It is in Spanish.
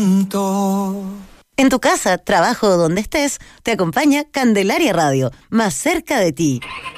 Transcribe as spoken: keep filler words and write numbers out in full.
En tu casa, trabajo o donde estés, te acompaña Candelaria Radio, más cerca de ti.